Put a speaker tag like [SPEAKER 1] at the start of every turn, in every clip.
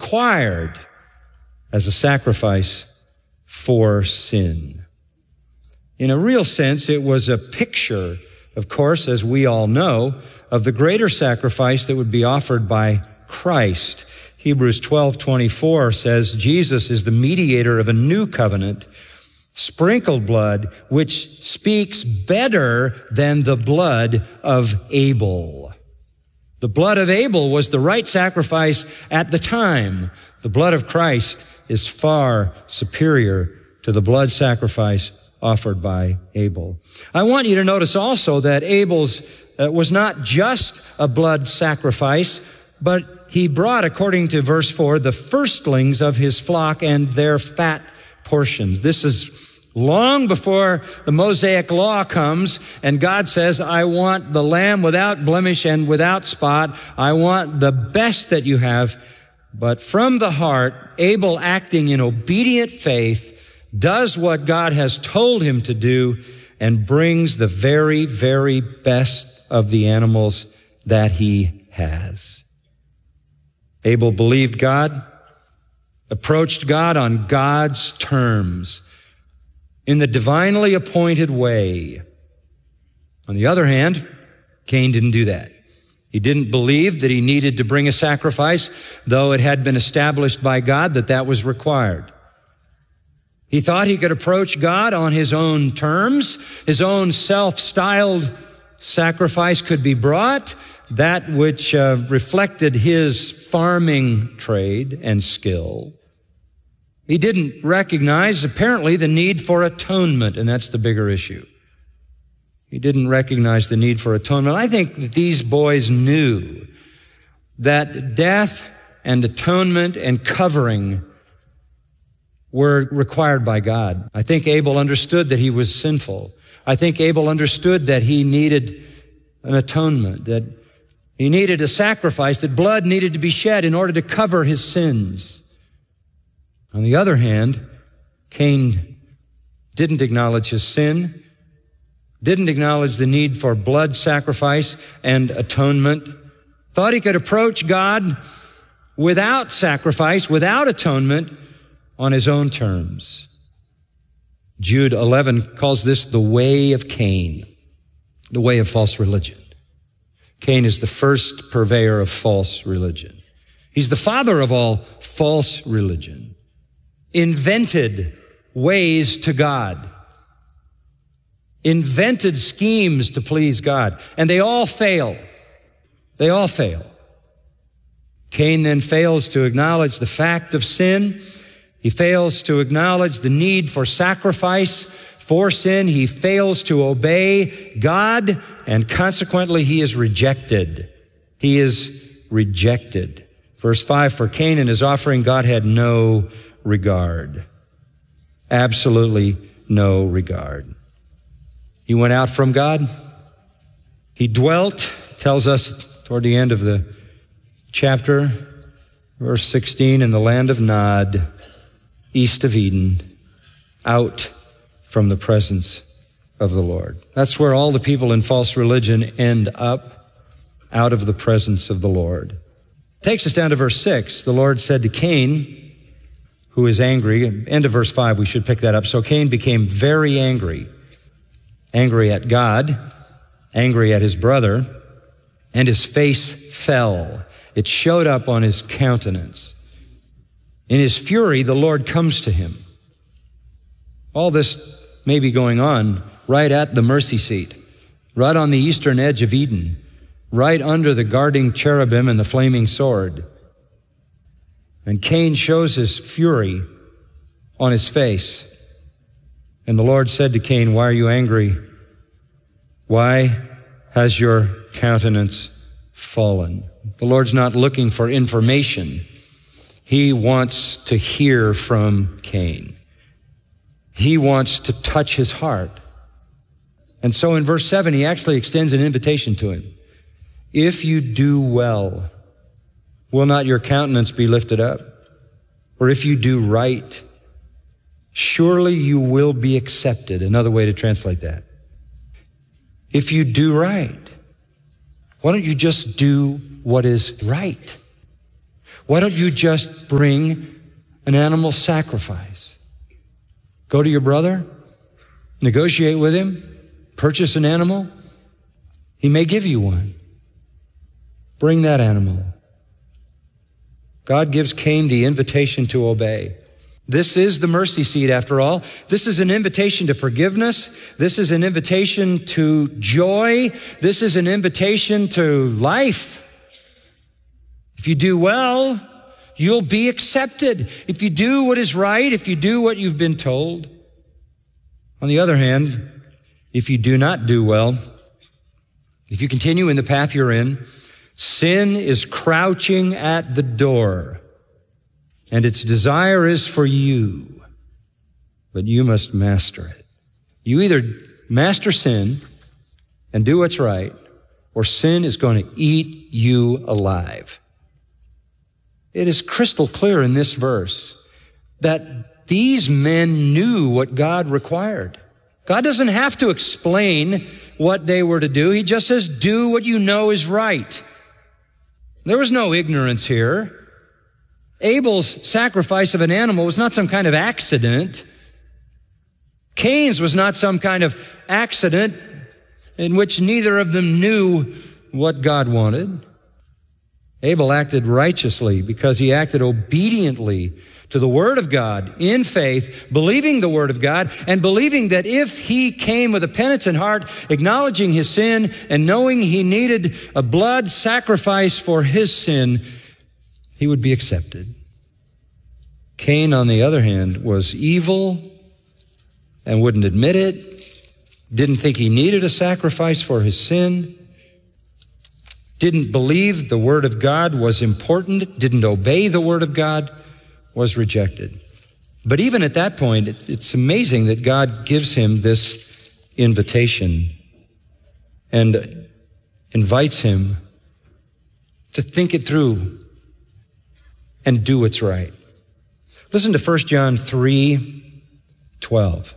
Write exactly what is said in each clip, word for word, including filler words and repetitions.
[SPEAKER 1] required as a sacrifice for sin. In a real sense, it was a picture, of course, as we all know, of the greater sacrifice that would be offered by Christ. Hebrews twelve twenty-four says, Jesus is the mediator of a new covenant, sprinkled blood, which speaks better than the blood of Abel. The blood of Abel was the right sacrifice at the time. The blood of Christ is far superior to the blood sacrifice offered by Abel. I want you to notice also that Abel's uh, was not just a blood sacrifice, but he brought, according to verse four, the firstlings of his flock and their fat portions. This is long before the Mosaic law comes, and God says, I want the lamb without blemish and without spot. I want the best that you have. But from the heart, Abel, acting in obedient faith, does what God has told him to do and brings the very, very best of the animals that he has. Abel believed God, approached God on God's terms, in the divinely appointed way. On the other hand, Cain didn't do that. He didn't believe that he needed to bring a sacrifice, though it had been established by God that that was required. He thought he could approach God on his own terms. His own self-styled sacrifice could be brought, that which uh, reflected his farming trade and skill. He didn't recognize, apparently, the need for atonement, and that's the bigger issue. He didn't recognize the need for atonement. I think that these boys knew that death and atonement and covering were required by God. I think Abel understood that he was sinful. I think Abel understood that he needed an atonement, that he needed a sacrifice, that blood needed to be shed in order to cover his sins. On the other hand, Cain didn't acknowledge his sin, didn't acknowledge the need for blood sacrifice and atonement, thought he could approach God without sacrifice, without atonement, on his own terms. Jude eleven calls this the way of Cain, the way of false religion. Cain is the first purveyor of false religion. He's the father of all false religion. Invented ways to God. Invented schemes to please God. And they all fail. They all fail. Cain then fails to acknowledge the fact of sin. He fails to acknowledge the need for sacrifice for sin. He fails to obey God, and consequently he is rejected. He is rejected. Verse five, for Cain and his offering God had no regard. Absolutely no regard. He went out from God. He dwelt, tells us toward the end of the chapter, verse sixteen, in the land of Nod, east of Eden, out from the presence of the Lord. That's where all the people in false religion end up, out of the presence of the Lord. Takes us down to verse six. The Lord said to Cain, who is angry, end of verse five, we should pick that up. So Cain became very angry, angry at God, angry at his brother, and his face fell. It showed up on his countenance. In his fury, the Lord comes to him. All this may be going on right at the mercy seat, right on the eastern edge of Eden, right under the guarding cherubim and the flaming sword. And Cain shows his fury on his face. And the Lord said to Cain, why are you angry? Why has your countenance fallen? The Lord's not looking for information. He wants to hear from Cain. He wants to touch his heart. And so in verse seven, he actually extends an invitation to him. If you do well, will not your countenance be lifted up? Or if you do right, surely you will be accepted. Another way to translate that. If you do right, why don't you just do what is right? Why don't you just bring an animal sacrifice? Go to your brother, negotiate with him, purchase an animal. He may give you one. Bring that animal. God gives Cain the invitation to obey. This is the mercy seat, after all. This is an invitation to forgiveness. This is an invitation to joy. This is an invitation to life. If you do well, you'll be accepted. If you do what is right, if you do what you've been told. On the other hand, if you do not do well, if you continue in the path you're in, sin is crouching at the door, and its desire is for you, but you must master it. You either master sin and do what's right, or sin is going to eat you alive. It is crystal clear in this verse that these men knew what God required. God doesn't have to explain what they were to do. He just says, do what you know is right. There was no ignorance here. Abel's sacrifice of an animal was not some kind of accident. Cain's was not some kind of accident in which neither of them knew what God wanted. Abel acted righteously because he acted obediently to the Word of God in faith, believing the Word of God, and believing that if he came with a penitent heart, acknowledging his sin and knowing he needed a blood sacrifice for his sin, he would be accepted. Cain, on the other hand, was evil and wouldn't admit it, didn't think he needed a sacrifice for his sin, didn't believe the Word of God was important, didn't obey the Word of God, was rejected. But even at that point, it's amazing that God gives him this invitation and invites him to think it through and do what's right. Listen to First John three twelve.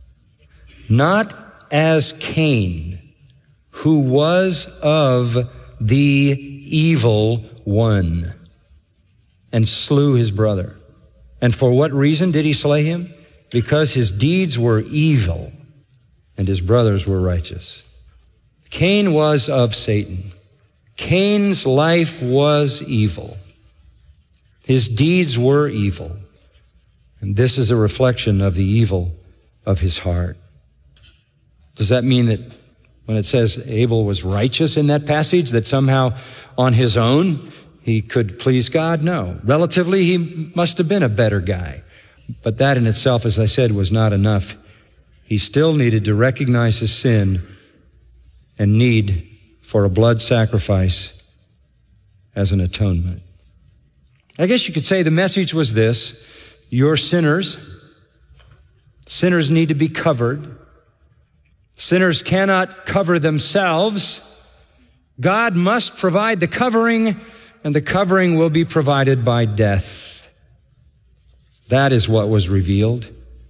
[SPEAKER 1] Not as Cain, who was of the evil one, and slew his brother. And for what reason did he slay him? Because his deeds were evil, and his brothers were righteous. Cain was of Satan. Cain's life was evil. His deeds were evil. And this is a reflection of the evil of his heart. Does that mean that when it says Abel was righteous in that passage, that somehow on his own he could please God? No. Relatively, he must have been a better guy. But that in itself, as I said, was not enough. He still needed to recognize his sin and need for a blood sacrifice as an atonement. I guess you could say the message was this: you're sinners. Sinners need to be covered. Sinners cannot cover themselves. God must provide the covering, and the covering will be provided by death. That is what was revealed.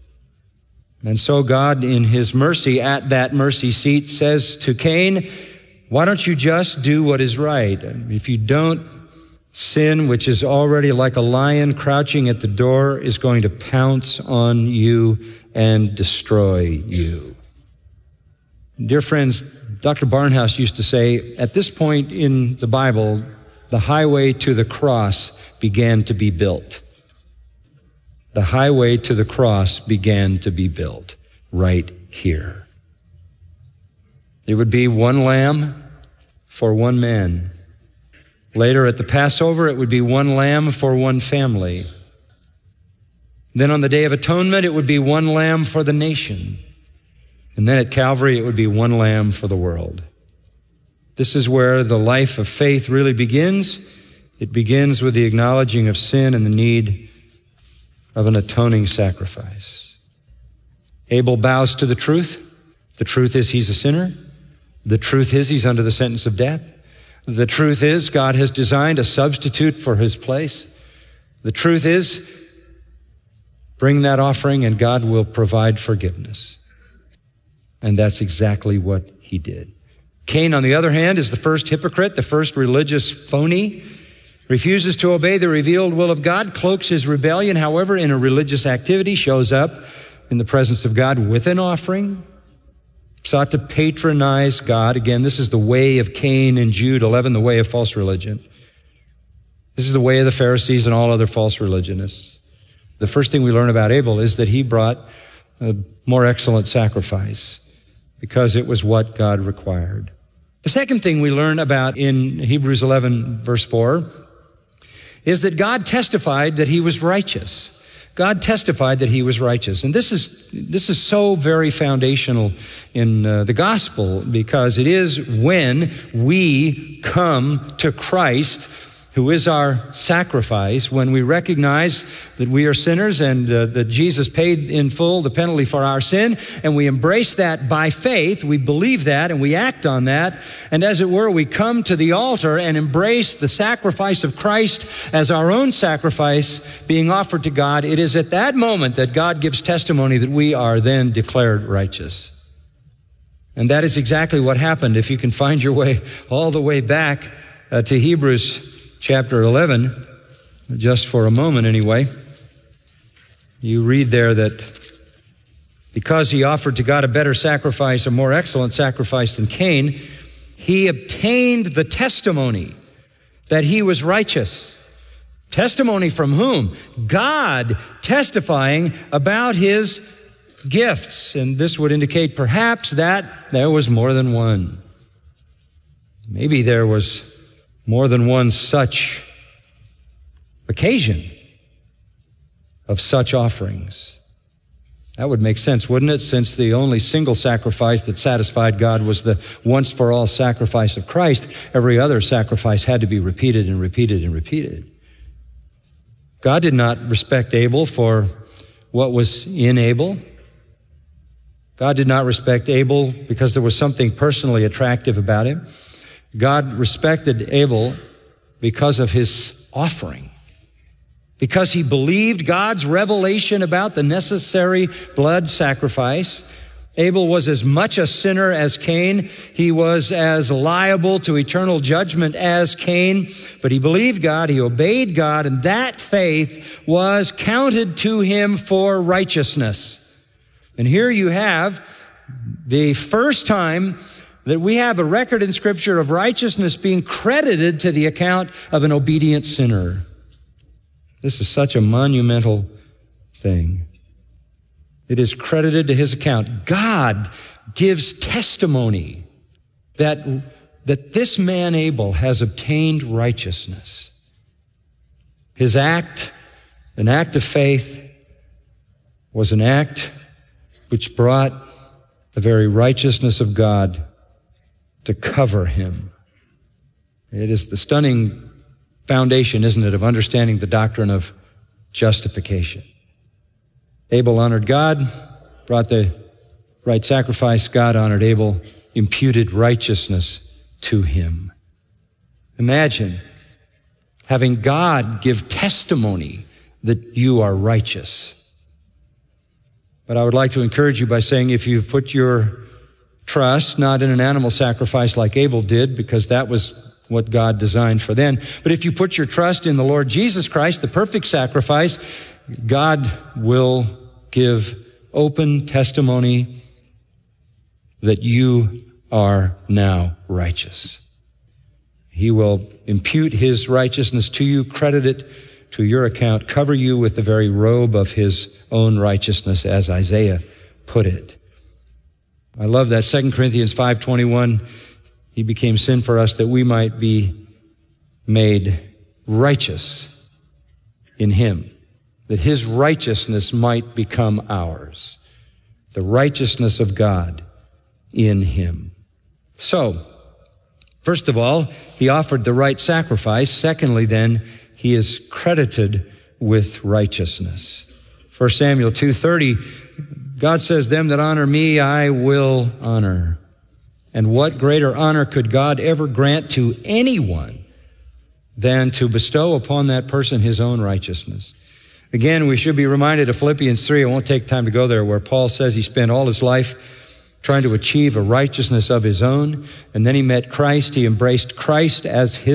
[SPEAKER 1] And so God, in his mercy, at that mercy seat, says to Cain, why don't you just do what is right? If you don't, sin, which is already like a lion crouching at the door, is going to pounce on you and destroy you. Dear friends, Doctor Barnhouse used to say, at this point in the Bible, the highway to the cross began to be built. The highway to the cross began to be built right here. It would be one lamb for one man. Later at the Passover, it would be one lamb for one family. Then on the Day of Atonement, it would be one lamb for the nation. And then at Calvary, it would be one lamb for the world. This is where the life of faith really begins. It begins with the acknowledging of sin and the need of an atoning sacrifice. Abel bows to the truth. The truth is he's a sinner. The truth is he's under the sentence of death. The truth is God has designed a substitute for his place. The truth is, bring that offering and God will provide forgiveness. And that's exactly what he did. Cain, on the other hand, is the first hypocrite, the first religious phony. refuses to obey the revealed will of God, cloaks his rebellion, however, in a religious activity, shows up in the presence of God with an offering, sought to patronize God. Again, this is the way of Cain in Jude eleven, the way of false religion. This is the way of the Pharisees and all other false religionists. The first thing we learn about Abel is that he brought a more excellent sacrifice because it was what God required. The second thing we learn about in Hebrews eleven, verse four, is that God testified that he was righteous. God testified that he was righteous. And this is this is so very foundational in uh, the gospel, because it is when we come to Christ, who is our sacrifice, when we recognize that we are sinners and uh, that Jesus paid in full the penalty for our sin, and we embrace that by faith, we believe that and we act on that, and as it were, we come to the altar and embrace the sacrifice of Christ as our own sacrifice being offered to God. It is at that moment that God gives testimony that we are then declared righteous. And that is exactly what happened. If you can find your way all the way back uh, to Hebrews chapter eleven, just for a moment anyway, you read there that because he offered to God a better sacrifice, a more excellent sacrifice than Cain, he obtained the testimony that he was righteous. Testimony from whom? God testifying about his gifts. And this would indicate perhaps that there was more than one. Maybe there was more than one such occasion of such offerings. That would make sense, wouldn't it? Since the only single sacrifice that satisfied God was the once-for-all sacrifice of Christ, every other sacrifice had to be repeated and repeated and repeated. God did not respect Abel for what was in Abel. God did not respect Abel because there was something personally attractive about him. God respected Abel because of his offering, because he believed God's revelation about the necessary blood sacrifice. Abel was as much a sinner as Cain. He was as liable to eternal judgment as Cain, but he believed God, he obeyed God, and that faith was counted to him for righteousness. And here you have the first time that we have a record in Scripture of righteousness being credited to the account of an obedient sinner. This is such a monumental thing. It is credited to his account. God gives testimony that, that this man Abel has obtained righteousness. His act, an act of faith, was an act which brought the very righteousness of God to cover him. It is the stunning foundation, isn't it, of understanding the doctrine of justification. Abel honored God, brought the right sacrifice. God honored Abel, imputed righteousness to him. Imagine having God give testimony that you are righteous. But I would like to encourage you by saying, if you've put your trust not in an animal sacrifice like Abel did, because that was what God designed for then, but if you put your trust in the Lord Jesus Christ, the perfect sacrifice, God will give open testimony that you are now righteous. He will impute his righteousness to you, credit it to your account, cover you with the very robe of his own righteousness, as Isaiah put it. I love that. Second Corinthians five twenty-one, he became sin for us that we might be made righteous in him, that his righteousness might become ours, the righteousness of God in him. So, first of all, he offered the right sacrifice. Secondly, then, he is credited with righteousness. First Samuel two thirty, God says, them that honor me, I will honor. And what greater honor could God ever grant to anyone than to bestow upon that person his own righteousness? Again, we should be reminded of Philippians three. I won't take time to go there, where Paul says he spent all his life trying to achieve a righteousness of his own. And then he met Christ. He embraced Christ as his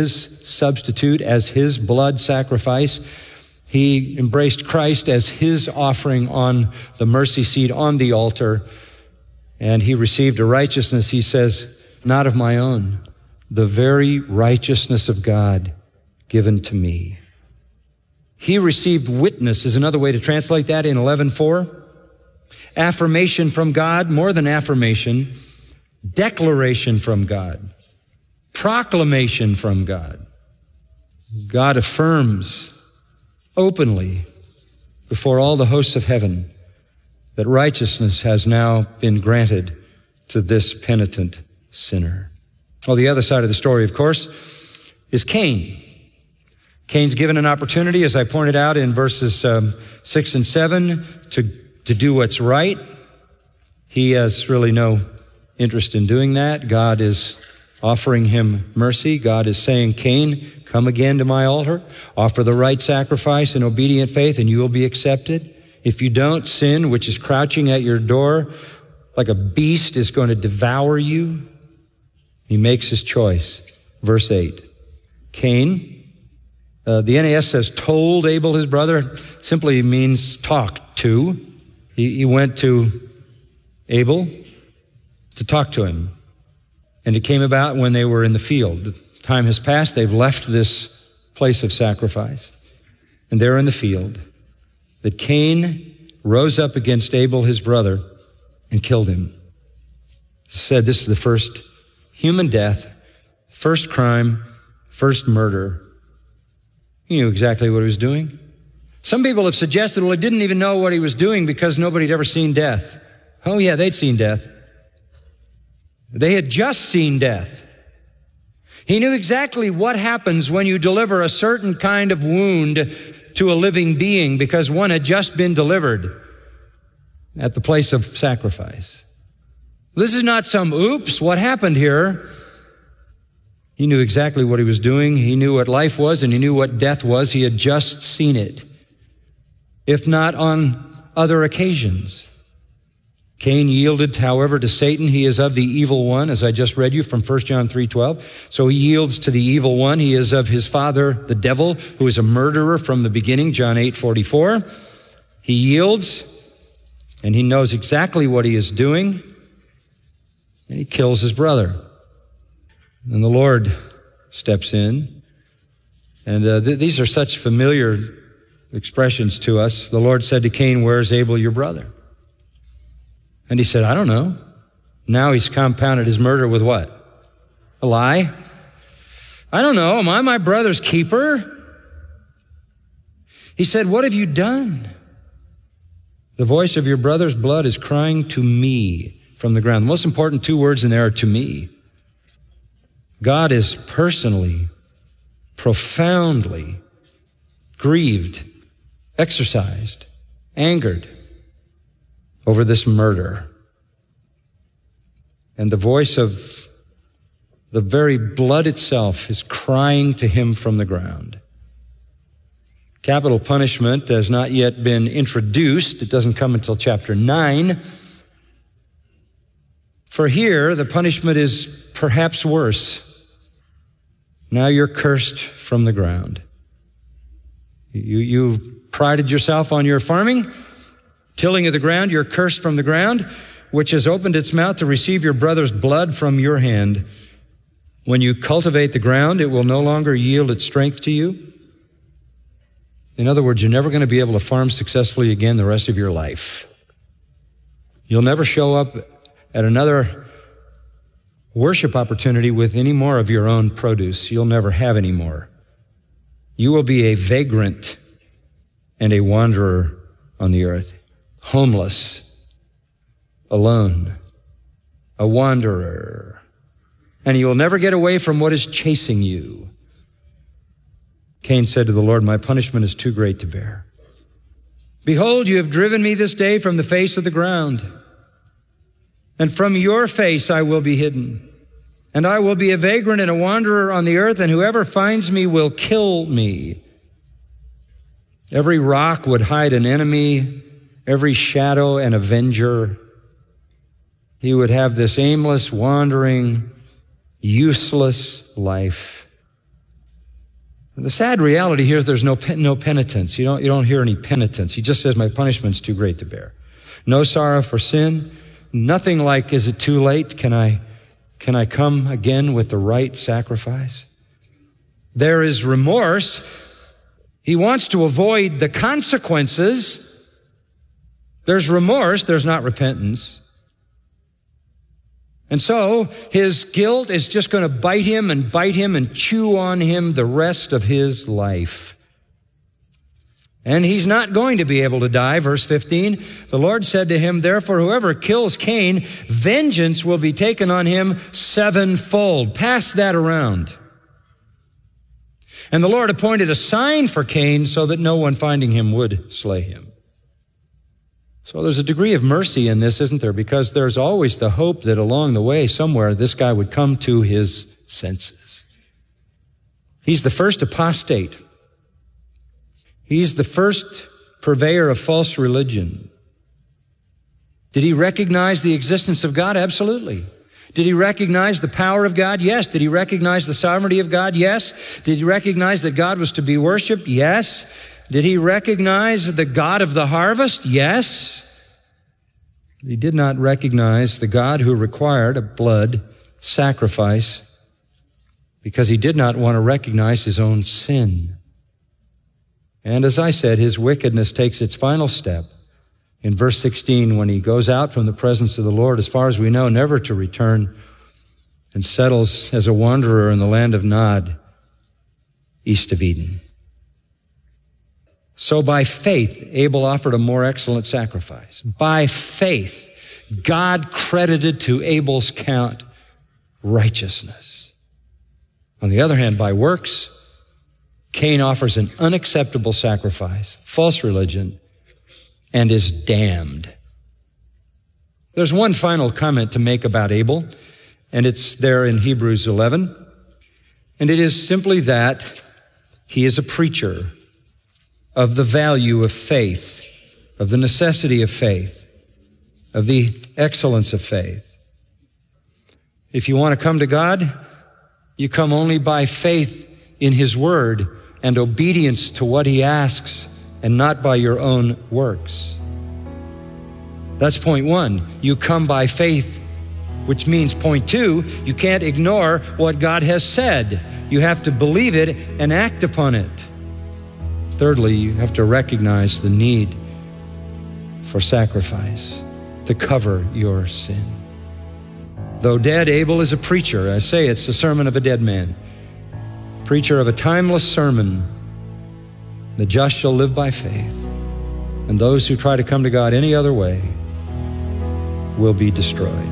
[SPEAKER 1] substitute, as his blood sacrifice. He embraced Christ as his offering on the mercy seat on the altar. And he received a righteousness, he says, not of my own, the very righteousness of God given to me. He received witness is another way to translate that in eleven four. Affirmation from God, more than affirmation, declaration from God, proclamation from God. God affirms openly before all the hosts of heaven that righteousness has now been granted to this penitent sinner. Well, the other side of the story, of course, is Cain. Cain's given an opportunity, as I pointed out in verses um, six and seven, to, to do what's right. He has really no interest in doing that. God is offering him mercy. God is saying, Cain, come again to my altar, offer the right sacrifice in obedient faith, and you will be accepted. If you don't, sin, which is crouching at your door like a beast, is going to devour you. He makes his choice. Verse eight. Cain, uh, the N A S says told Abel his brother, simply means talked to. He, he went to Abel to talk to him. And it came about when they were in the field. The time has passed. They've left this place of sacrifice. And they're in the field. That Cain rose up against Abel, his brother, and killed him. He said this is the first human death, first crime, first murder. He knew exactly what he was doing. Some people have suggested, well, he didn't even know what he was doing because nobody had ever seen death. Oh yeah, they'd seen death. They had just seen death. He knew exactly what happens when you deliver a certain kind of wound to a living being because one had just been delivered at the place of sacrifice. This is not some oops, what happened here? He knew exactly what he was doing. He knew what life was and he knew what death was. He had just seen it, if not on other occasions. Cain yielded, however, to Satan. He is of the evil one, as I just read you from First John three twelve. So he yields to the evil one. He is of his father, the devil, who is a murderer from the beginning, John eight forty-four. He yields, and he knows exactly what he is doing, and he kills his brother. And the Lord steps in, and uh, th- these are such familiar expressions to us. The Lord said to Cain, "Where is Abel, your brother?" And he said, "I don't know." Now he's compounded his murder with what? A lie? "I don't know. Am I my brother's keeper?" He said, "What have you done?" "The voice of your brother's blood is crying to me from the ground." The most important two words in there are "to me." God is personally, profoundly grieved, exercised, angered over this murder. And the voice of the very blood itself is crying to him from the ground. Capital punishment has not yet been introduced. It doesn't come until chapter nine. For here, the punishment is perhaps worse. Now you're cursed from the ground. You, you've prided yourself on your farming, tilling of the ground. You're cursed from the ground, which has opened its mouth to receive your brother's blood from your hand. When you cultivate the ground, it will no longer yield its strength to you. In other words, you're never going to be able to farm successfully again the rest of your life. You'll never show up at another worship opportunity with any more of your own produce. You'll never have any more. You will be a vagrant and a wanderer on the earth, homeless, alone, a wanderer, and you will never get away from what is chasing you. Cain said to the Lord, "My punishment is too great to bear. Behold, you have driven me this day from the face of the ground, and from your face I will be hidden. And I will be a vagrant and a wanderer on the earth, and whoever finds me will kill me." Every rock would hide an enemy, every shadow an avenger. He would have this aimless, wandering, useless life. The sad reality here is there's no no penitence. You don't, you don't hear any penitence. He just says, my punishment's too great to bear. No sorrow for sin. Nothing like, is it too late? Can I, can I come again with the right sacrifice? There is remorse. He wants to avoid the consequences. There's remorse. There's not repentance. And so his guilt is just going to bite him and bite him and chew on him the rest of his life. And he's not going to be able to die. Verse fifteen, the Lord said to him, therefore, whoever kills Cain, vengeance will be taken on him sevenfold. Pass that around. And the Lord appointed a sign for Cain so that no one finding him would slay him. So there's a degree of mercy in this, isn't there? Because there's always the hope that along the way somewhere this guy would come to his senses. He's the first apostate. He's the first purveyor of false religion. Did he recognize the existence of God? Absolutely. Did he recognize the power of God? Yes. Did he recognize the sovereignty of God? Yes. Did he recognize that God was to be worshiped? Yes. Did he recognize the God of the harvest? Yes. He did not recognize the God who required a blood sacrifice because he did not want to recognize his own sin. And as I said, his wickedness takes its final step in verse sixteen when he goes out from the presence of the Lord, as far as we know, never to return, and settles as a wanderer in the land of Nod, east of Eden. So by faith, Abel offered a more excellent sacrifice. By faith, God credited to Abel's count righteousness. On the other hand, by works, Cain offers an unacceptable sacrifice, false religion, and is damned. There's one final comment to make about Abel, and it's there in Hebrews eleven. And it is simply that he is a preacher of the value of faith, of the necessity of faith, of the excellence of faith. If you want to come to God, you come only by faith in his word and obedience to what he asks, and not by your own works. That's point one. You come by faith, which means point two, you can't ignore what God has said. You have to believe it and act upon it. Thirdly, you have to recognize the need for sacrifice to cover your sin. Though dead, Abel is a preacher. I say it's the sermon of a dead man. Preacher of a timeless sermon. The just shall live by faith, and those who try to come to God any other way will be destroyed.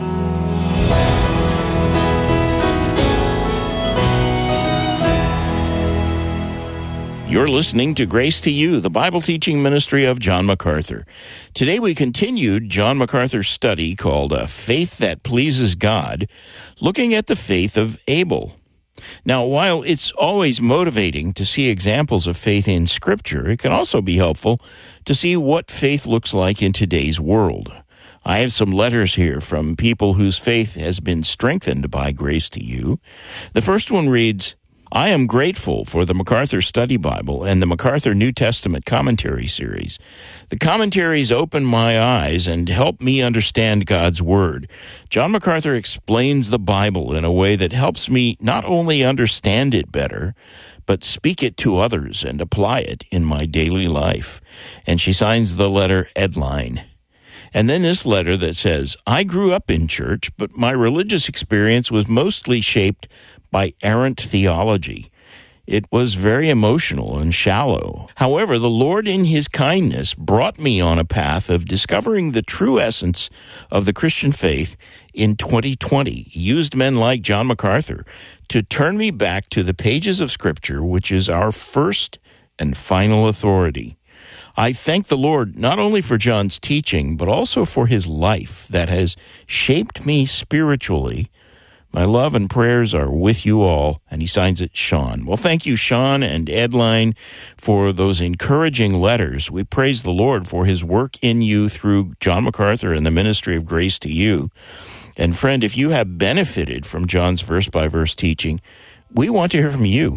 [SPEAKER 2] You're listening to Grace to You, the Bible teaching ministry of John MacArthur. Today we continued John MacArthur's study called A Faith That Pleases God, looking at the faith of Abel. Now, while it's always motivating to see examples of faith in Scripture, it can also be helpful to see what faith looks like in today's world. I have some letters here from people whose faith has been strengthened by Grace to You. The first one reads, I am grateful for the MacArthur Study Bible and the MacArthur New Testament Commentary Series. The commentaries open my eyes and help me understand God's Word. John MacArthur explains the Bible in a way that helps me not only understand it better, but speak it to others and apply it in my daily life. And she signs the letter Edline. And then this letter that says, I grew up in church, but my religious experience was mostly shaped by errant theology. It was very emotional and shallow. However, the Lord in his kindness brought me on a path of discovering the true essence of the Christian faith in twenty twenty. He used men like John MacArthur to turn me back to the pages of Scripture, which is our first and final authority. I thank the Lord not only for John's teaching, but also for his life that has shaped me spiritually. My love and prayers are with you all, and he signs it, Sean. Well, thank you, Sean and Edline, for those encouraging letters. We praise the Lord for his work in you through John MacArthur and the ministry of Grace to You. And friend, if you have benefited from John's verse-by-verse teaching, we want to hear from you.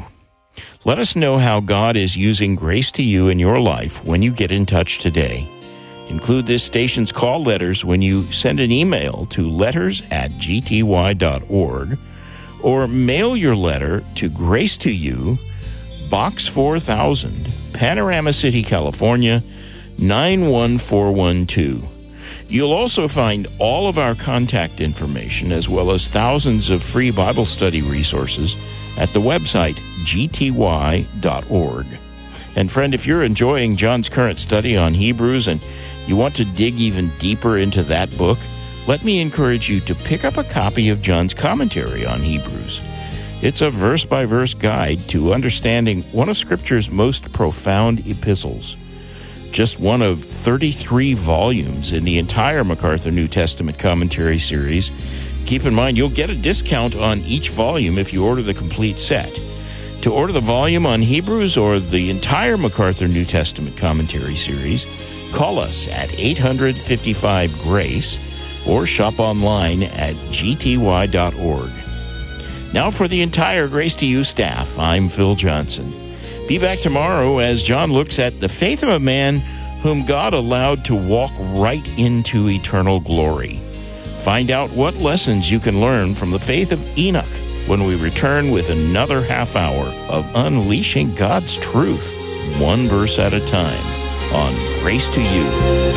[SPEAKER 2] Let us know how God is using Grace to You in your life when you get in touch today. Include this station's call letters when you send an email to letters at g t y dot org or mail your letter to Grace to You, Box four thousand, Panorama City, California, nine one four one two. You'll also find all of our contact information as well as thousands of free Bible study resources at the website g t y dot org. And friend, if you're enjoying John's current study on Hebrews and you want to dig even deeper into that book, let me encourage you to pick up a copy of John's commentary on Hebrews. It's a verse-by-verse guide to understanding one of Scripture's most profound epistles. Just one of thirty-three volumes in the entire MacArthur New Testament commentary series. Keep in mind, you'll get a discount on each volume if you order the complete set. To order the volume on Hebrews or the entire MacArthur New Testament commentary series, call us at eight hundred, fifty-five, GRACE or shop online at g t y dot org. Now for the entire Grace to You staff, I'm Phil Johnson. Be back tomorrow as John looks at the faith of a man whom God allowed to walk right into eternal glory. Find out what lessons you can learn from the faith of Enoch when we return with another half hour of unleashing God's truth, one verse at a time, on Grace to You.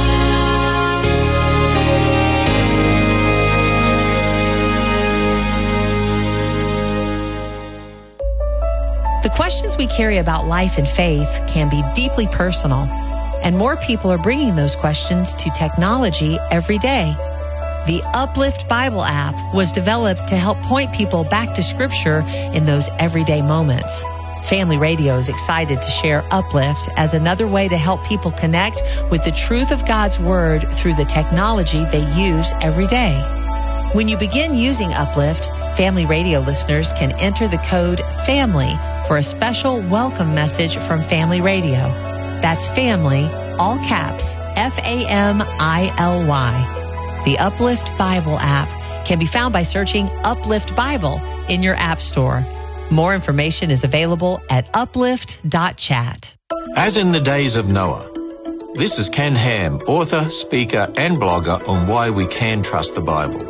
[SPEAKER 3] The questions we carry about life and faith can be deeply personal, and more people are bringing those questions to technology every day. The Uplift Bible app was developed to help point people back to Scripture in those everyday moments. Family Radio is excited to share Uplift as another way to help people connect with the truth of God's Word through the technology they use every day. When you begin using Uplift, Family Radio listeners can enter the code FAMILY for a special welcome message from Family Radio. That's family, all caps, F A M I L Y. The Uplift Bible app can be found by searching Uplift Bible in your app store. More information is available at uplift dot chat.
[SPEAKER 4] As in the days of Noah. This is Ken Ham, author, speaker, and blogger on why we can trust the Bible.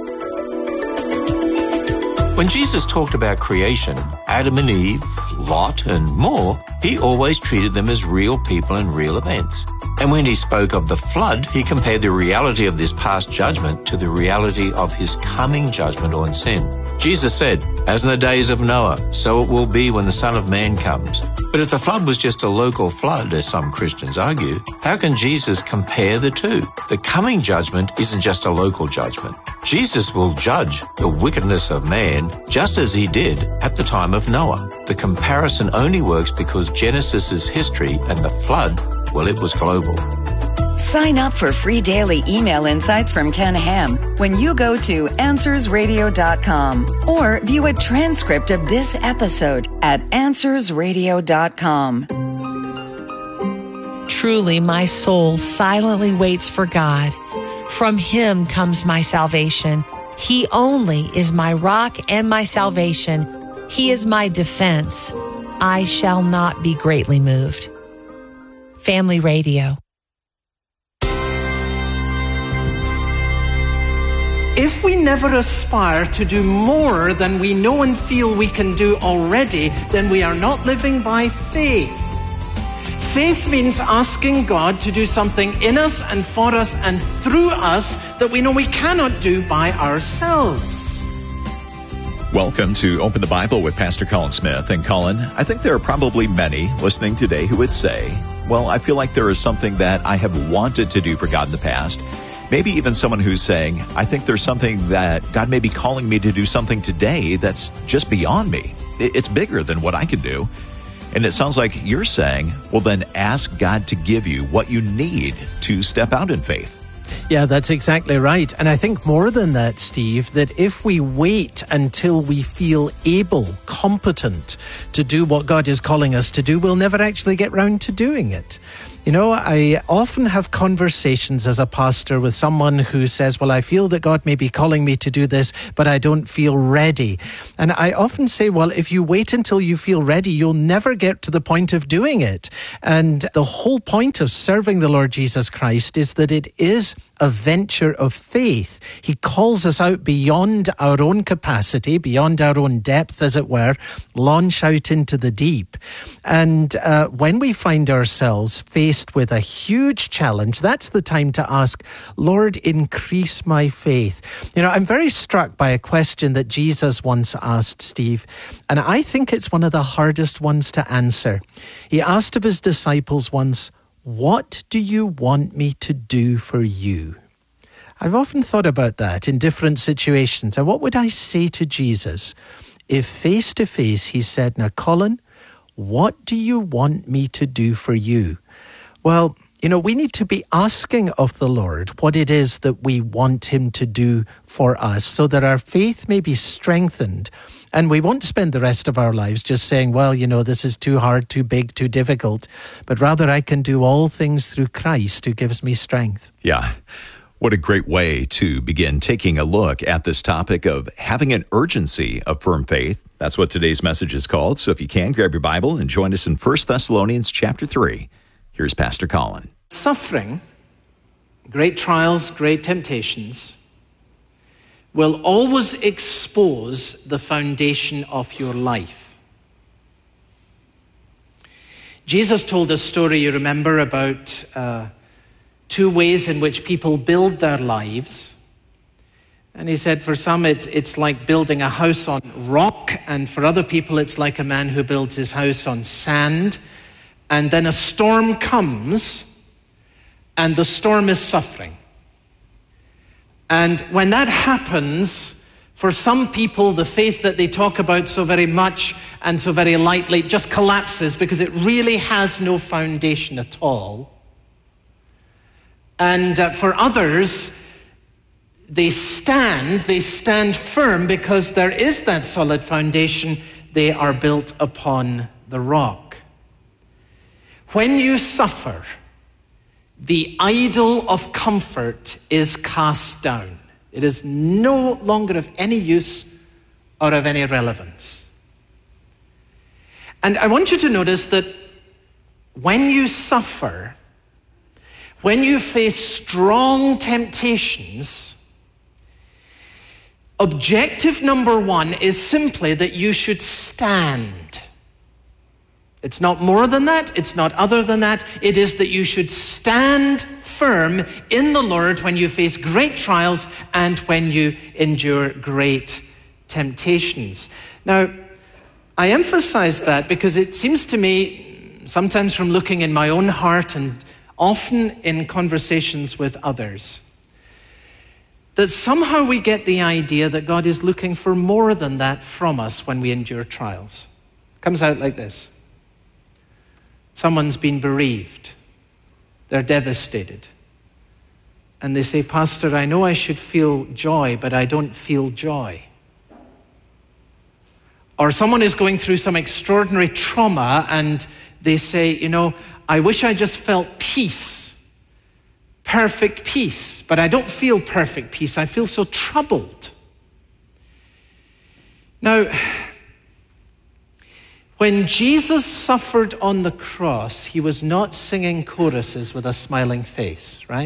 [SPEAKER 4] When Jesus talked about creation, Adam and Eve, Lot, and more, he always treated them as real people and real events. And when he spoke of the flood, he compared the reality of this past judgment to the reality of his coming judgment on sin. Jesus said, "As in the days of Noah, so it will be when the Son of Man comes." But if the flood was just a local flood, as some Christians argue, how can Jesus compare the two? The coming judgment isn't just a local judgment. Jesus will judge the wickedness of man just as he did at the time of Noah. The comparison only works because Genesis is history and the flood, well, it was global.
[SPEAKER 5] Sign up for free daily email insights from Ken Ham when you go to answers radio dot com or view a transcript of this episode at answers radio dot com.
[SPEAKER 3] Truly, my soul silently waits for God. From him comes my salvation. He only is my rock and my salvation. He is my defense. I shall not be greatly moved. Family Radio.
[SPEAKER 6] If we never aspire to do more than we know and feel we can do already, then we are not living by faith. Faith means asking God to do something in us and for us and through us that we know we cannot do by ourselves.
[SPEAKER 7] Welcome to Open the Bible with Pastor Colin Smith. And Colin, I think there are probably many listening today who would say, well, I feel like there is something that I have wanted to do for God in the past. Maybe even someone who's saying, I think there's something that God may be calling me to do something today that's just beyond me. It's bigger than what I can do. And it sounds like you're saying, well, then ask God to give you what you need to step out in faith.
[SPEAKER 8] Yeah, that's exactly right. And I think more than that, Steve, that if we wait until we feel able, competent to do what God is calling us to do, we'll never actually get round to doing it. You know, I often have conversations as a pastor with someone who says, well, I feel that God may be calling me to do this, but I don't feel ready. And I often say, well, if you wait until you feel ready, you'll never get to the point of doing it. And the whole point of serving the Lord Jesus Christ is that it is a venture of faith. He calls us out beyond our own capacity, beyond our own depth, as it were, launch out into the deep. And uh, when we find ourselves faced with a huge challenge, that's the time to ask, Lord, increase my faith. You know, I'm very struck by a question that Jesus once asked, Steve, and I think it's one of the hardest ones to answer. He asked of his disciples once, what do you want me to do for you? I've often thought about that in different situations. And what would I say to Jesus if face to face he said, now, Colin, what do you want me to do for you? Well, you know, we need to be asking of the Lord what it is that we want him to do for us so that our faith may be strengthened. And we won't spend the rest of our lives just saying, well, you know, this is too hard, too big, too difficult. But rather, I can do all things through Christ who gives me strength.
[SPEAKER 7] Yeah. What a great way to begin taking a look at this topic of having an urgency of firm faith. That's what today's message is called. So if you can, grab your Bible and join us in First Thessalonians chapter three. Here's Pastor Colin.
[SPEAKER 6] Suffering, great trials, great temptations, will always expose the foundation of your life. Jesus told a story, you remember, about uh, two ways in which people build their lives. And he said for some it, it's like building a house on rock, and for other people it's like a man who builds his house on sand. And then a storm comes, and the storm is suffering. And when that happens, for some people, the faith that they talk about so very much and so very lightly just collapses because it really has no foundation at all. And uh, for others, they stand, they stand firm because there is that solid foundation. They are built upon the rock. When you suffer, the idol of comfort is cast down. It is no longer of any use or of any relevance. And I want you to notice that when you suffer, when you face strong temptations, objective number one is simply that you should stand. It's not more than that. It's not other than that. It is that you should stand firm in the Lord when you face great trials and when you endure great temptations. Now, I emphasize that because it seems to me, sometimes from looking in my own heart and often in conversations with others, that somehow we get the idea that God is looking for more than that from us when we endure trials. It comes out like this. Someone's been bereaved. They're devastated. And they say, Pastor, I know I should feel joy, but I don't feel joy. Or someone is going through some extraordinary trauma and they say, you know, I wish I just felt peace, perfect peace, but I don't feel perfect peace. I feel so troubled. Now, when Jesus suffered on the cross, he was not singing choruses with a smiling face, right?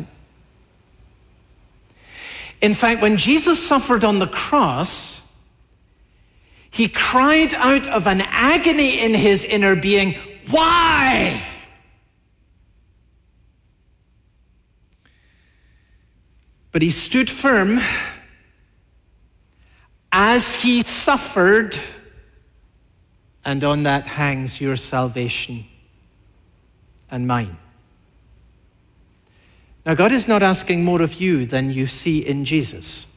[SPEAKER 6] In fact, when Jesus suffered on the cross, he cried out of an agony in his inner being, why? But he stood firm as he suffered, and on that hangs your salvation and mine. Now, God is not asking more of you than you see in Jesus.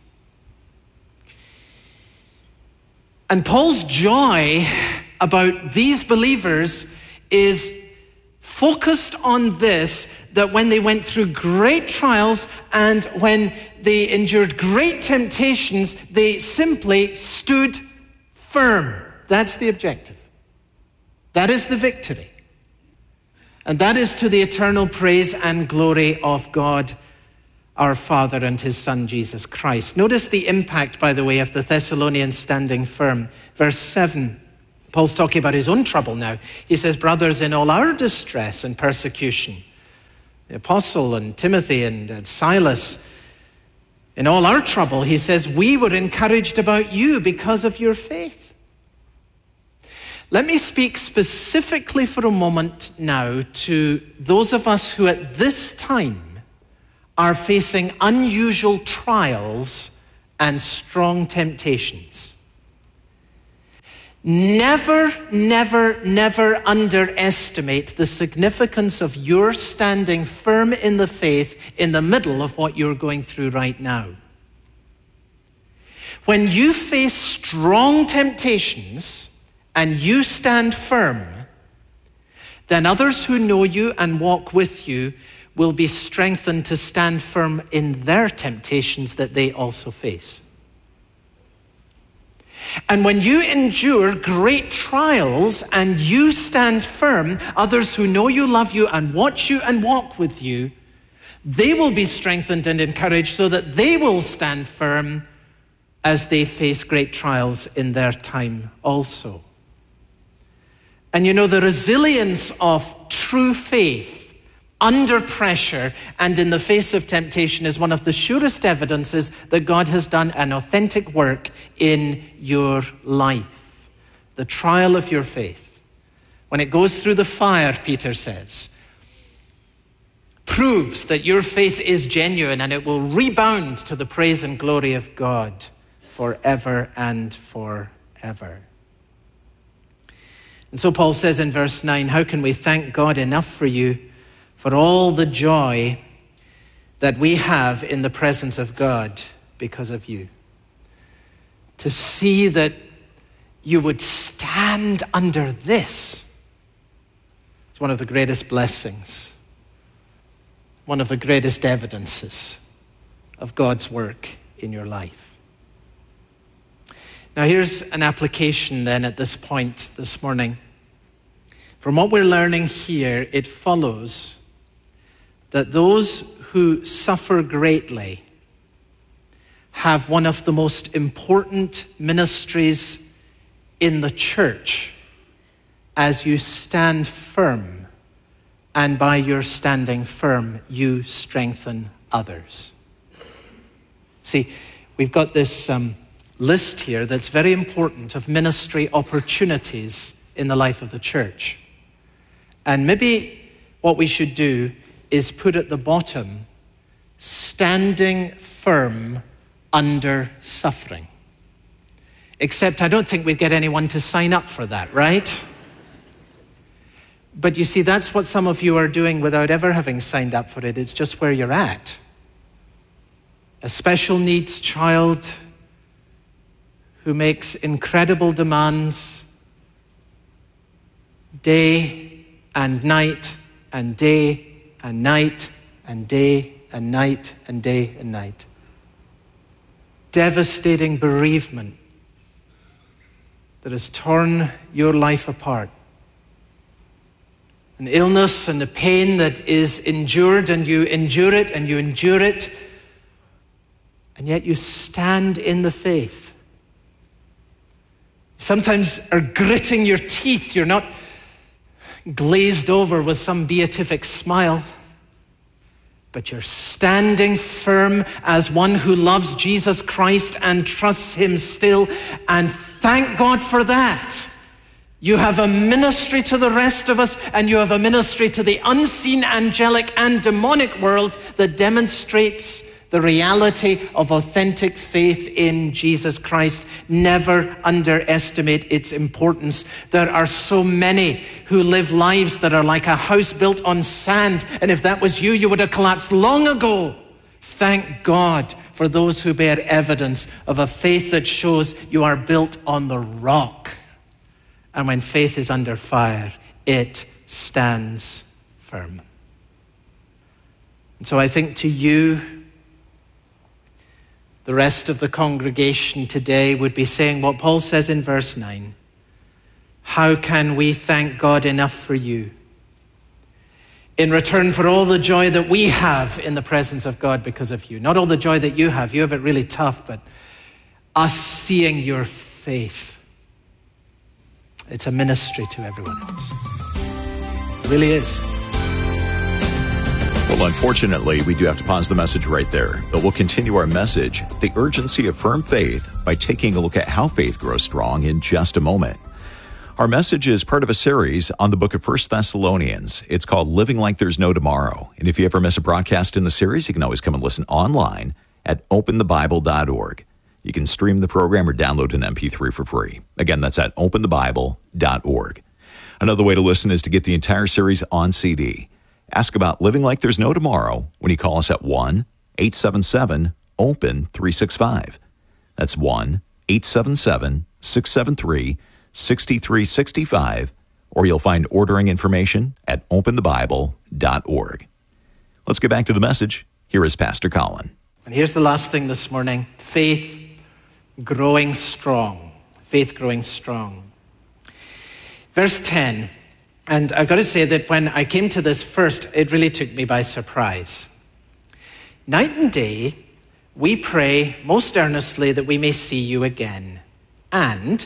[SPEAKER 6] And Paul's joy about these believers is focused on this, that when they went through great trials and when they endured great temptations, they simply stood firm. That's the objective. That is the victory. And that is to the eternal praise and glory of God, our Father, and his Son, Jesus Christ. Notice the impact, by the way, of the Thessalonians standing firm. Verse seven, Paul's talking about his own trouble now. He says, brothers, in all our distress and persecution, the apostle and Timothy and, and Silas, in all our trouble, he says, we were encouraged about you because of your faith. Let me speak specifically for a moment now to those of us who at this time are facing unusual trials and strong temptations. Never, never, never underestimate the significance of your standing firm in the faith in the middle of what you're going through right now. When you face strong temptations and you stand firm, then others who know you and walk with you will be strengthened to stand firm in their temptations that they also face. And when you endure great trials and you stand firm, others who know you, love you, and watch you and walk with you, they will be strengthened and encouraged so that they will stand firm as they face great trials in their time also. And you know, the resilience of true faith under pressure and in the face of temptation is one of the surest evidences that God has done an authentic work in your life. The trial of your faith, when it goes through the fire, Peter says, proves that your faith is genuine and it will rebound to the praise and glory of God forever and forever. And so Paul says in verse nine, how can we thank God enough for you for all the joy that we have in the presence of God because of you? To see that you would stand under this, it's one of the greatest blessings, one of the greatest evidences of God's work in your life. Now here's an application then at this point this morning. From what we're learning here, it follows that those who suffer greatly have one of the most important ministries in the church as you stand firm, and by your standing firm, you strengthen others. See, we've got this um, list here that's very important of ministry opportunities in the life of the church. And maybe what we should do is put at the bottom, standing firm under suffering. Except I don't think we'd get anyone to sign up for that, right? But you see, that's what some of you are doing without ever having signed up for it. It's just where you're at. A special needs child who makes incredible demands day and night and day and night and day and night and day and night. Devastating bereavement that has torn your life apart. An illness and a pain that is endured, and you endure it and you endure it, and yet you stand in the faith. Sometimes are gritting your teeth. You're not glazed over with some beatific smile, but you're standing firm as one who loves Jesus Christ and trusts him still, and thank God for that. You have a ministry to the rest of us, and you have a ministry to the unseen angelic and demonic world that demonstrates the reality of authentic faith in Jesus Christ. Never underestimate its importance. There are so many who live lives that are like a house built on sand, and if that was you, you would have collapsed long ago. Thank God for those who bear evidence of a faith that shows you are built on the rock. And when faith is under fire, it stands firm. And so I think to you, the rest of the congregation today would be saying what Paul says in verse nine. How can we thank God enough for you in return for all the joy that we have in the presence of God because of you? Not all the joy that you have. You have it really tough, but us seeing your faith, it's a ministry to everyone else. It really is.
[SPEAKER 7] Well, unfortunately, we do have to pause the message right there, but we'll continue our message, The Urgency of Firm Faith, by taking a look at how faith grows strong in just a moment. Our message is part of a series on the book of First Thessalonians. It's called Living Like There's No Tomorrow. And if you ever miss a broadcast in the series, you can always come and listen online at open the bible dot org. You can stream the program or download an M P three for free. Again, that's at open the bible dot org. Another way to listen is to get the entire series on C D. Ask about Living Like There's No Tomorrow when you call us at one eight seven seven open three six five. That's one eight seven seven six seven three six three six five, or you'll find ordering information at open the bible dot org. Let's get back to the message. Here is Pastor Colin.
[SPEAKER 6] And here's the last thing this morning. Faith growing strong. Faith growing strong. Verse ten. And I've got to say that when I came to this first, it really took me by surprise. Night and day, we pray most earnestly that we may see you again and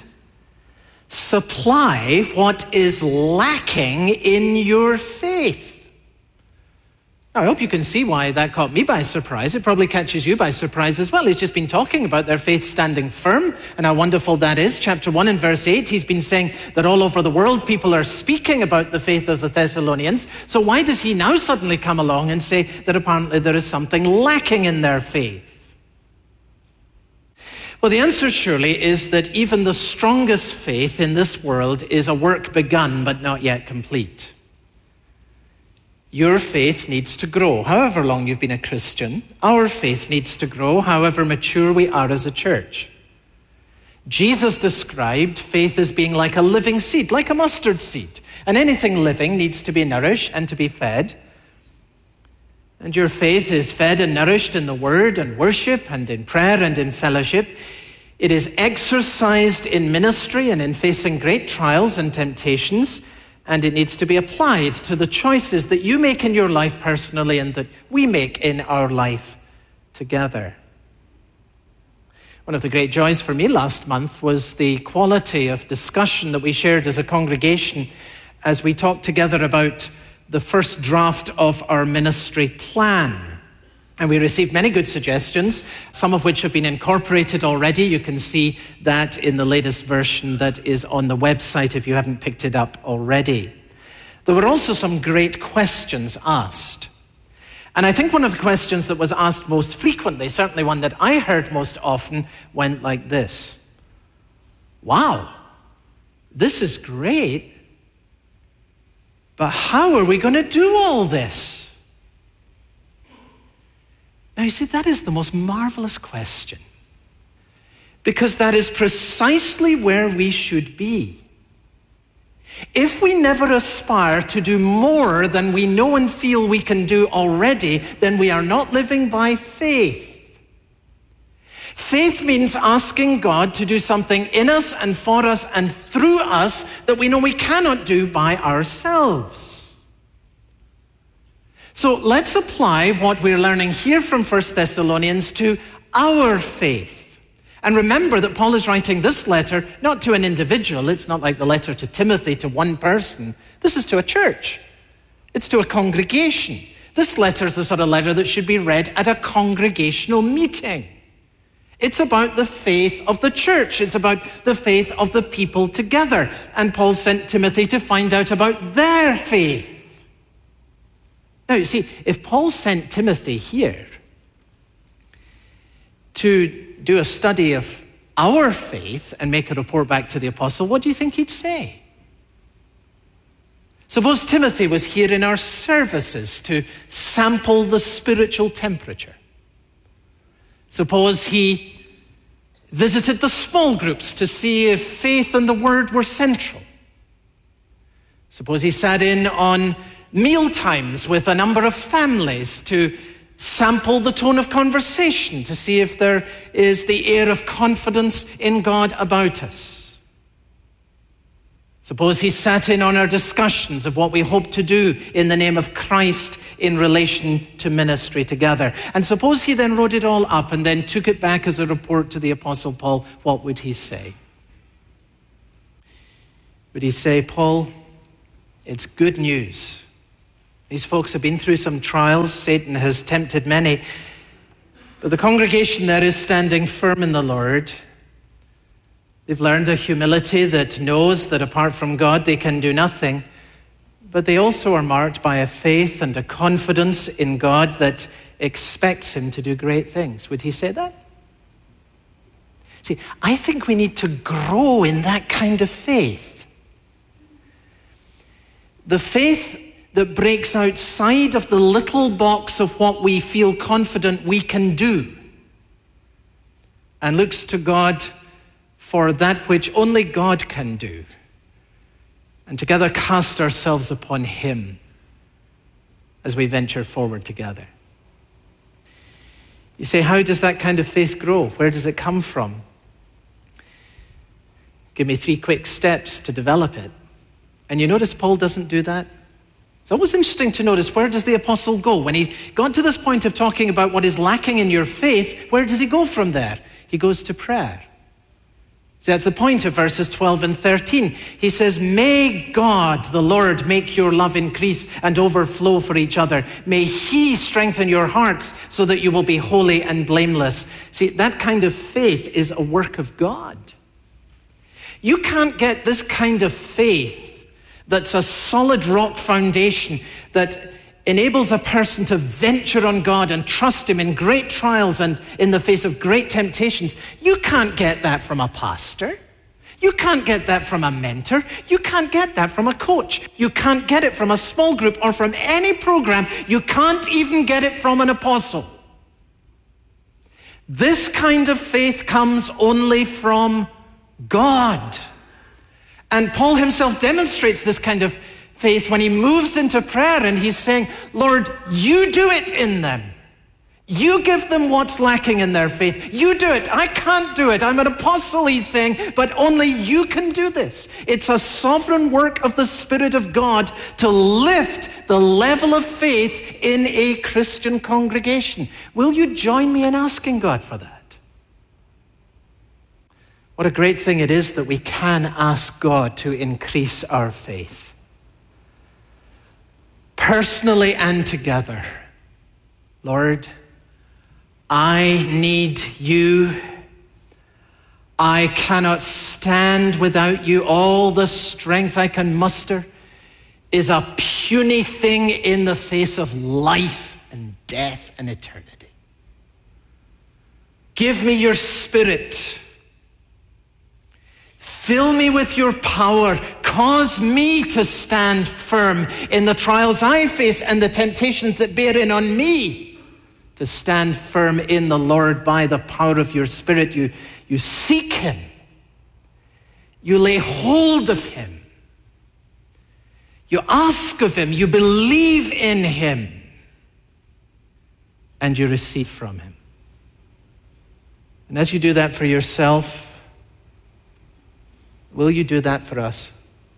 [SPEAKER 6] supply what is lacking in your faith. Now, I hope you can see why that caught me by surprise. It probably catches you by surprise as well. He's just been talking about their faith standing firm and how wonderful that is. Chapter one and verse eight, he's been saying that all over the world people are speaking about the faith of the Thessalonians. So why does he now suddenly come along and say that apparently there is something lacking in their faith? Well, the answer surely is that even the strongest faith in this world is a work begun but not yet complete. Your faith needs to grow. However long you've been a Christian, our faith needs to grow, however mature we are as a church. Jesus described faith as being like a living seed, like a mustard seed. And anything living needs to be nourished and to be fed. And your faith is fed and nourished in the word and worship and in prayer and in fellowship. It is exercised in ministry and in facing great trials and temptations. And it needs to be applied to the choices that you make in your life personally and that we make in our life together. One of the great joys for me last month was the quality of discussion that we shared as a congregation as we talked together about the first draft of our ministry plan. And we received many good suggestions, some of which have been incorporated already. You can see that in the latest version that is on the website if you haven't picked it up already. There were also some great questions asked. And I think one of the questions that was asked most frequently, certainly one that I heard most often, went like this. Wow, this is great, but how are we going to do all this? Now, you see, that is the most marvelous question, because that is precisely where we should be. If we never aspire to do more than we know and feel we can do already, then we are not living by faith. Faith means asking God to do something in us and for us and through us that we know we cannot do by ourselves. So let's apply what we're learning here from First Thessalonians to our faith. And remember that Paul is writing this letter not to an individual. It's not like the letter to Timothy to one person. This is to a church. It's to a congregation. This letter is the sort of letter that should be read at a congregational meeting. It's about the faith of the church. It's about the faith of the people together. And Paul sent Timothy to find out about their faith. Now, you see, if Paul sent Timothy here to do a study of our faith and make a report back to the apostle, what do you think he'd say? Suppose Timothy was here in our services to sample the spiritual temperature. Suppose he visited the small groups to see if faith and the word were central. Suppose he sat in on meal times with a number of families to sample the tone of conversation to see if there is the air of confidence in God about us. Suppose he sat in on our discussions of what we hope to do in the name of Christ in relation to ministry together. And suppose he then wrote it all up and then took it back as a report to the Apostle Paul. What would he say? Would he say, Paul, it's good news. These folks have been through some trials. Satan has tempted many. But the congregation there is standing firm in the Lord. They've learned a humility that knows that apart from God they can do nothing. But they also are marked by a faith and a confidence in God that expects him to do great things. Would he say that? See, I think we need to grow in that kind of faith. The faith that breaks outside of the little box of what we feel confident we can do and looks to God for that which only God can do, and together cast ourselves upon him as we venture forward together. You say, how does that kind of faith grow? Where does it come from? Give me three quick steps to develop it. And you notice Paul doesn't do that. It's always interesting to notice, where does the apostle go? When he got to this point of talking about what is lacking in your faith, where does he go from there? He goes to prayer. So that's the point of verses twelve and thirteen. He says, may God, the Lord, make your love increase and overflow for each other. May he strengthen your hearts so that you will be holy and blameless. See, that kind of faith is a work of God. You can't get this kind of faith that's a solid rock foundation that enables a person to venture on God and trust him in great trials and in the face of great temptations. You can't get that from a pastor. You can't get that from a mentor. You can't get that from a coach. You can't get it from a small group or from any program. You can't even get it from an apostle. This kind of faith comes only from God. And Paul himself demonstrates this kind of faith when he moves into prayer and he's saying, Lord, you do it in them. You give them what's lacking in their faith. You do it. I can't do it. I'm an apostle, he's saying, but only you can do this. It's a sovereign work of the Spirit of God to lift the level of faith in a Christian congregation. Will you join me in asking God for that? What a great thing it is that we can ask God to increase our faith. Personally and together. Lord, I need you. I cannot stand without you. All the strength I can muster is a puny thing in the face of life and death and eternity. Give me your Spirit. Fill me with your power. Cause me to stand firm in the trials I face and the temptations that bear in on me. To stand firm in the Lord by the power of your Spirit. You, you seek him. You lay hold of him. You ask of him. You believe in him. And you receive from him. And as you do that for yourself, will you do that for us?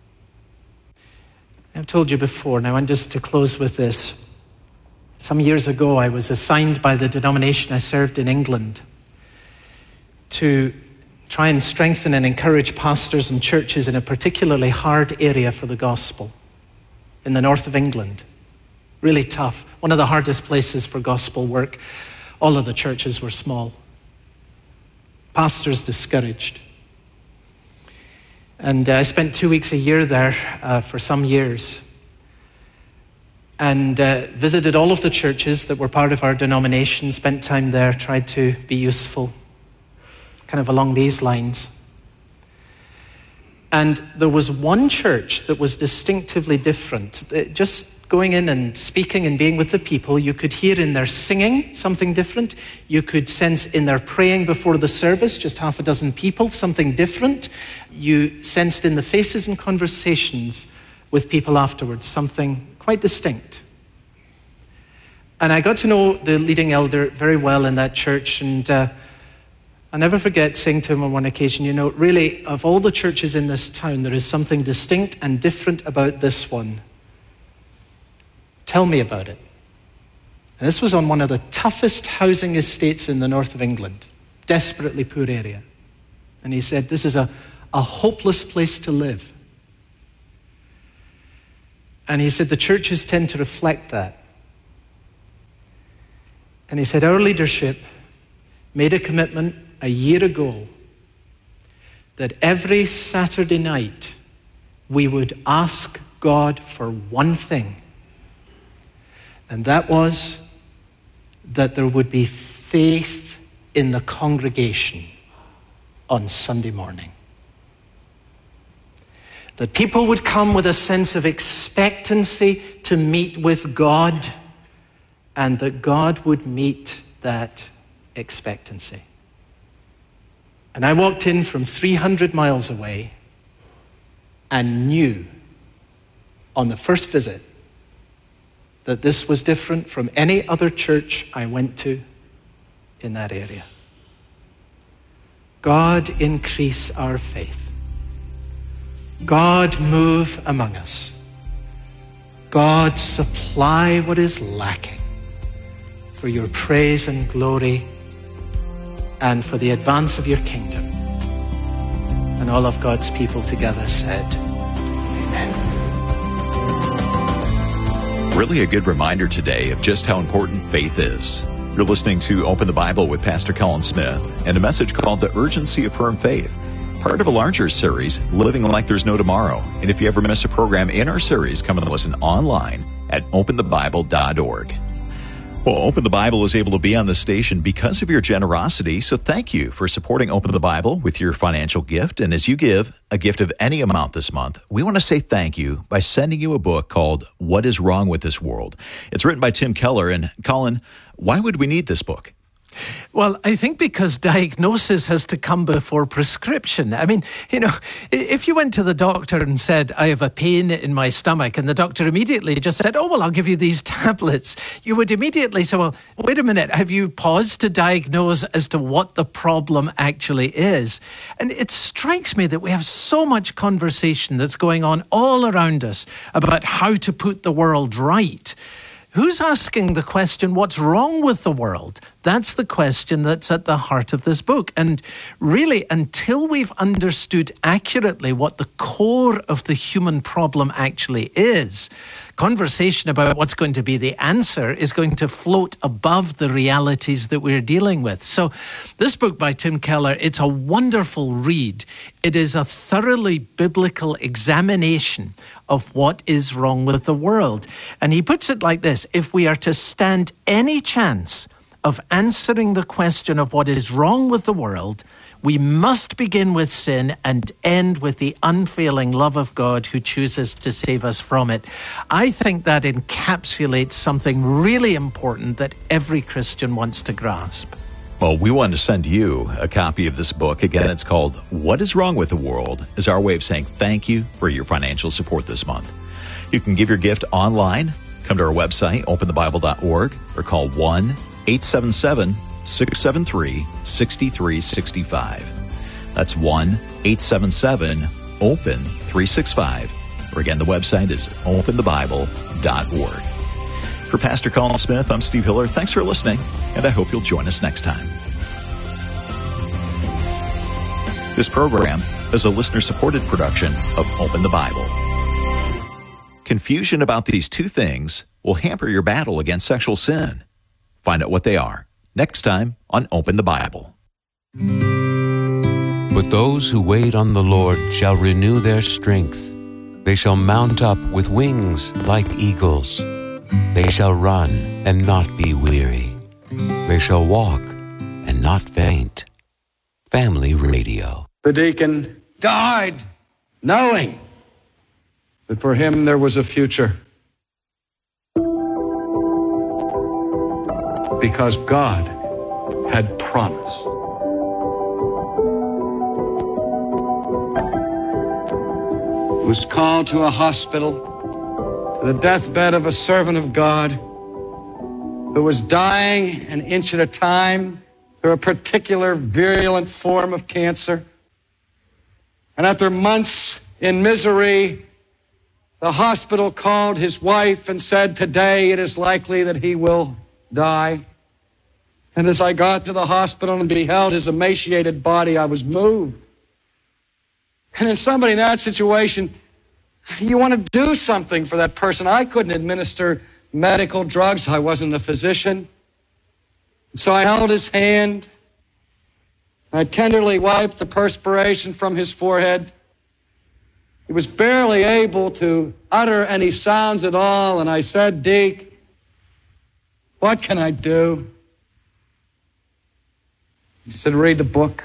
[SPEAKER 6] I've told you before, now and just to close with this. Some years ago, I was assigned by the denomination I served in England to try and strengthen and encourage pastors and churches in a particularly hard area for the gospel in the north of England. Really tough. One of the hardest places for gospel work. All of the churches were small. Pastors discouraged. And uh, I spent two weeks a year there uh, for some years and uh, visited all of the churches that were part of our denomination, spent time there, tried to be useful, kind of along these lines. And there was one church that was distinctively different. Just going in and speaking and being with the people, you could hear in their singing something different. You could sense in their praying before the service, just half a dozen people, something different. You sensed in the faces and conversations with people afterwards something quite distinct. And I got to know the leading elder very well in that church, and uh, I'll never forget saying to him on one occasion, you know, really, of all the churches in this town, there is something distinct and different about this one. Tell me about it. And this was on one of the toughest housing estates in the north of England, desperately poor area. And he said, this is a, a hopeless place to live. And he said, the churches tend to reflect that. And he said, our leadership made a commitment a year ago that every Saturday night we would ask God for one thing. And that was that there would be faith in the congregation on Sunday morning. That people would come with a sense of expectancy to meet with God, and that God would meet that expectancy. And I walked in from three hundred miles away and knew on the first visit that this was different from any other church I went to in that area. God, increase our faith. God, move among us. God, supply what is lacking for your praise and glory and for the advance of your kingdom. And all of God's people together said, amen.
[SPEAKER 7] Really a good reminder today of just how important faith is. You're listening to Open the Bible with Pastor Colin Smith and a message called The Urgency of Firm Faith, part of a larger series, Living Like There's No Tomorrow. And if you ever miss a program in our series, come and listen online at open the bible dot org. Well, Open the Bible is able to be on the station because of your generosity, so thank you for supporting Open the Bible with your financial gift. And as you give a gift of any amount this month, we want to say thank you by sending you a book called What is Wrong with This World? It's written by Tim Keller. And Colin, why would we need this book?
[SPEAKER 8] Well, I think because diagnosis has to come before prescription. I mean, you know, if you went to the doctor and said, I have a pain in my stomach, and the doctor immediately just said, oh, well, I'll give you these tablets, you would immediately say, well, wait a minute, have you paused to diagnose as to what the problem actually is? And it strikes me that we have so much conversation that's going on all around us about how to put the world right. Who's asking the question, what's wrong with the world? That's the question that's at the heart of this book. And really, until we've understood accurately what the core of the human problem actually is, conversation about what's going to be the answer is going to float above the realities that we're dealing with. So this book by Tim Keller, it's a wonderful read. It is a thoroughly biblical examination of what is wrong with the world. And he puts it like this: if we are to stand any chance of answering the question of what is wrong with the world, we must begin with sin and end with the unfailing love of God who chooses to save us from it. I think that encapsulates something really important that every Christian wants to grasp.
[SPEAKER 7] Well, we want to send you a copy of this book. Again, it's called What is Wrong with the World, as our way of saying thank you for your financial support this month. You can give your gift online. Come to our website, open the bible dot org, or call one eight seven seven, six seven three, six three six five. That's one eight seven seven, open three six five. Or again, the website is open the bible dot org. For Pastor Colin Smith, I'm Steve Hiller. Thanks for listening, and I hope you'll join us next time. This program is a listener-supported production of Open the Bible. Confusion about these two things will hamper your battle against sexual sin. Find out what they are next time on Open the Bible.
[SPEAKER 9] But those who wait on the Lord shall renew their strength. They shall mount up with wings like eagles. They shall run and not be weary. They shall walk and not faint. Family Radio.
[SPEAKER 10] The deacon died knowing that for him there was a future. Because God had promised. Was called to a hospital to the deathbed of a servant of God who was dying an inch at a time through a particular virulent form of cancer. And after months in misery, the hospital called his wife and said, today it is likely that he will die. And as I got to the hospital and beheld his emaciated body, I was moved. And in somebody in that situation, you want to do something for that person. I couldn't administer medical drugs. I wasn't a physician. So I held his hand. I tenderly wiped the perspiration from his forehead. He was barely able to utter any sounds at all, and I said, Deke, what can I do? He said, read the book.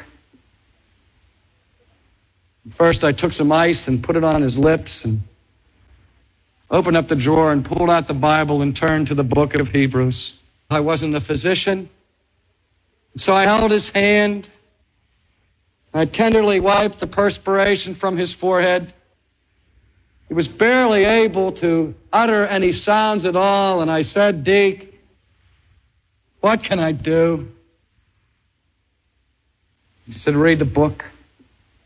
[SPEAKER 10] First, I took some ice and put it on his lips and opened up the drawer and pulled out the Bible and turned to the book of Hebrews. I wasn't a physician, so I held his hand. I tenderly wiped the perspiration from his forehead. He was barely able to utter any sounds at all, and I said, Deke, what can I do? He said, read the book.